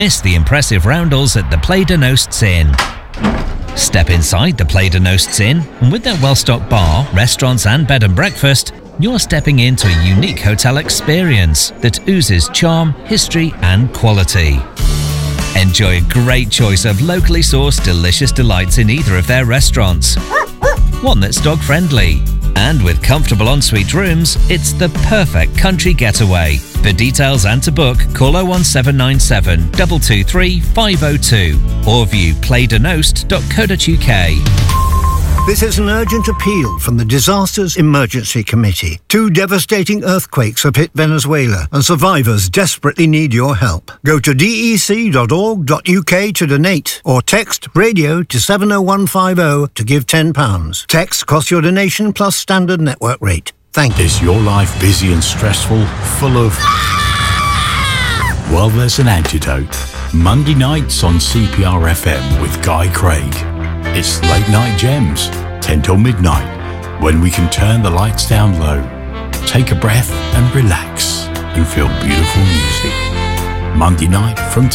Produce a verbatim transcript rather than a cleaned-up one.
Miss the impressive roundels at the Play de Nosts Inn. Step inside the Play de Nosts Inn, and with their well-stocked bar, restaurants and bed and breakfast, you're stepping into a unique hotel experience that oozes charm, history and quality. Enjoy a great choice of locally sourced delicious delights in either of their restaurants. One that's dog-friendly. And with comfortable ensuite rooms, it's the perfect country getaway. For details and to book, call oh one seven nine seven, two two three, five oh two or view play de nost dot co dot U K. This is an urgent appeal from the Disasters Emergency Committee. Two devastating earthquakes have hit Venezuela and survivors desperately need your help. Go to d e c dot org dot U K to donate or text radio to seven oh one five oh to give ten pounds. Text costs your donation plus standard network rate. Thank you. Is your life busy and stressful, full of... Well, there's an antidote. Monday nights on C P R F M with Guy Craig. It's Late Night Gems, ten till midnight, when we can turn the lights down low, take a breath and relax and feel beautiful music. Monday night from